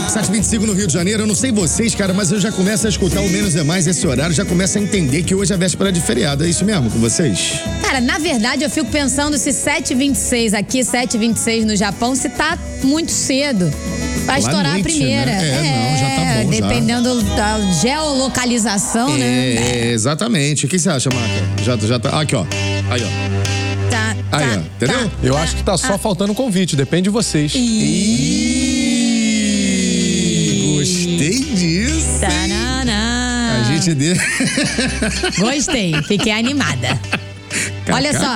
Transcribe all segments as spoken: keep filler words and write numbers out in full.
sete e vinte e cinco no Rio de Janeiro. Eu não sei vocês, cara, mas eu já começo a escutar o Menos é Mais esse horário, já começo a entender que hoje é véspera de feriado. É isso mesmo com vocês? Cara, na verdade eu fico pensando se sete e vinte e seis aqui, sete e vinte e seis no Japão, se tá muito cedo. Vai estourar noite, a primeira. Né? É, é, não, já tá bom. Dependendo já. da geolocalização, é, né? É, exatamente. O que você acha, Marca? Já, já tá. Aqui, ó. Aí, ó. Tá, Aí, tá, ó. Entendeu? tá. Eu acho que tá só ah. faltando um convite, depende de vocês. Ih, gostei disso. Tanana. A gente deu. Gostei, fiquei animada. Olha só.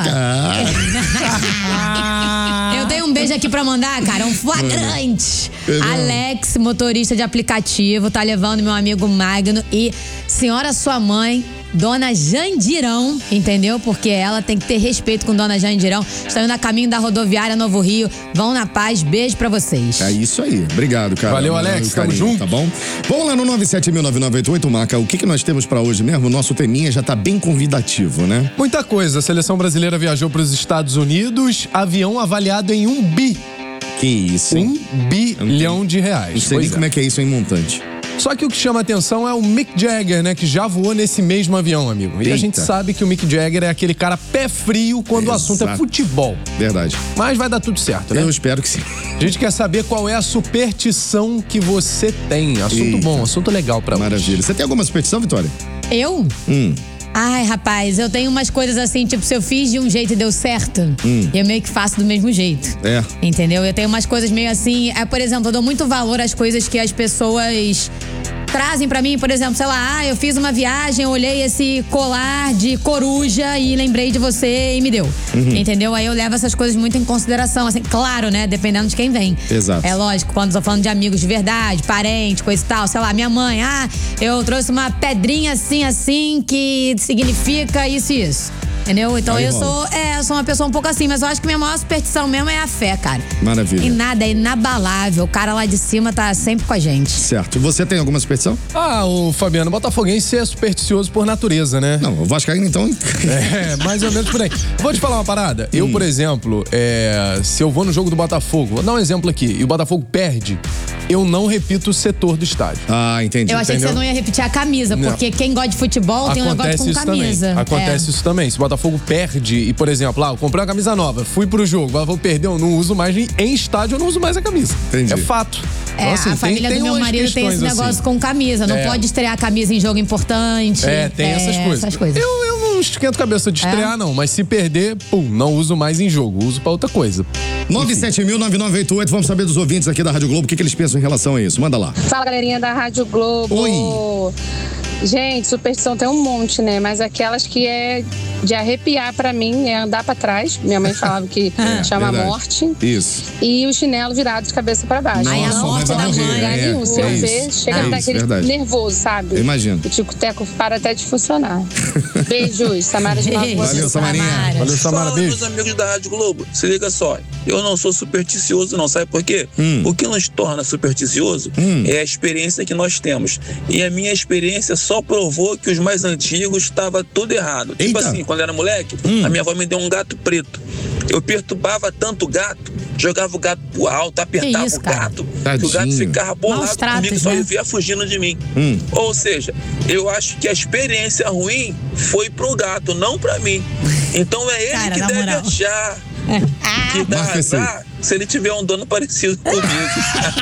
Eu tenho um beijo aqui pra mandar, cara, um flagrante. Alex, motorista de aplicativo, tá levando meu amigo Magno e senhora sua mãe, Dona Jandirão, entendeu? Porque ela tem que ter respeito com Dona Jandirão. Estão indo a caminho da rodoviária Novo Rio. Vão na paz, beijo pra vocês. É isso aí. Obrigado, cara. Valeu, Alex. Tamo junto. Tá bom? Vamos lá no nove sete mil nove nove oito oito, Marca. O que, que nós temos pra hoje mesmo? O nosso teminha já tá bem convidativo, né? Muita coisa. A seleção brasileira viajou para os Estados Unidos, avião avaliado em um bi. Que isso, hein? Um bilhão de reais. Não sei nem como é que é isso em montante. Só que o que chama atenção é o Mick Jagger, né? Que já voou nesse mesmo avião, amigo. E Eita. a gente sabe que o Mick Jagger é aquele cara pé frio quando Exato. o assunto é futebol. Verdade. Mas vai dar tudo certo, né? Eu espero que sim. A gente quer saber qual é a superstição que você tem. Assunto Eita. bom, assunto legal pra hoje. Maravilha. Você tem alguma superstição, Vitória? Eu? Hum. Ai, rapaz, eu tenho umas coisas assim, tipo, se eu fiz de um jeito e deu certo, Hum. eu meio que faço do mesmo jeito. É. Entendeu? Eu tenho umas coisas meio assim, é, por exemplo, eu dou muito valor às coisas que as pessoas trazem pra mim, por exemplo, sei lá, ah, eu fiz uma viagem, eu olhei esse colar de coruja e lembrei de você e me deu. Uhum. Entendeu? Aí eu levo essas coisas muito em consideração, assim, claro, né? Dependendo de quem vem. Exato. É lógico, quando eu tô falando de amigos de verdade, parente, coisa e tal, sei lá, minha mãe, ah, eu trouxe uma pedrinha assim, assim, que significa isso e isso. Entendeu? Então Aí eu rola. sou, é, eu sou uma pessoa um pouco assim, mas eu acho que minha maior superstição mesmo é a fé, cara. Maravilha. E nada, é inabalável. O cara lá de cima tá sempre com a gente. Certo. Você tem alguma superstição? Ah, o Fabiano Botafoguense é supersticioso por natureza, né? Não, o Vascaíno então. É, mais ou menos por aí. Vou te falar uma parada. Eu, Hum. por exemplo, é, se eu vou no jogo do Botafogo, vou dar um exemplo aqui, e o Botafogo perde, eu não repito o setor do estádio. Ah, entendi. Eu achei Entendeu? que você não ia repetir a camisa, Não. porque quem gosta de futebol tem um negócio com isso camisa. também. Acontece É. isso também. Se o Botafogo perde e, por exemplo, ah, eu comprei uma camisa nova, fui pro jogo, o Botafogo perdeu, não uso mais em, em estádio, eu não uso mais a camisa. Entendi. É fato. É, Então, assim, a tem- família tem do meu umas marido tem esse questões negócio assim. com camisa. Não É. pode estrear a camisa em jogo importante. É, tem essas coisas. Essas coisas. Eu, eu não esquento cabeça de É? estrear, não, mas se perder, pum, não uso mais em jogo, uso pra outra coisa. nove sete mil nove nove oito oito. Vamos saber dos ouvintes aqui da Rádio Globo o que, que eles pensam em relação a isso. Manda lá. Fala, galerinha da Rádio Globo. Oi. Gente, superstição tem um monte, né? Mas aquelas que é de arrepiar pra mim é andar pra trás. Minha mãe falava que É, chama verdade. morte. Isso. E o chinelo virado de cabeça pra baixo. Ai, a Nossa, morte vai da morrer. mãe. Lugar É, nenhum. Se é eu isso. ver, chega É a dar isso, aquele verdade. nervoso, sabe? Eu imagino. O tico-teco para até de funcionar. Beijos, Samara de Nova Beijo, Valeu, Samarinha. Samara. Valeu, Samara, Fala, beijo. meus amigos da Rádio Globo, se liga só, eu não sou supersticioso não, sabe por quê? Hum. O que nos torna supersticioso Hum. é a experiência que nós temos. E a minha experiência só provou que os mais antigos estava tudo errado. Tipo Eita. assim, quando eu era moleque, Hum. a minha avó me deu um gato preto. Eu perturbava tanto o gato, jogava o gato pro alto, apertava isso, o cara? gato, que o Tadinho. gato ficava Maus bolado tratos, comigo, só né? vivia fugindo de mim. Hum. Ou seja, eu acho que a experiência ruim foi pro gato, não pra mim. Então é ele Cara, que na deve moral. achar que dá Marca esse aí. azar se ele tiver um dono parecido comigo.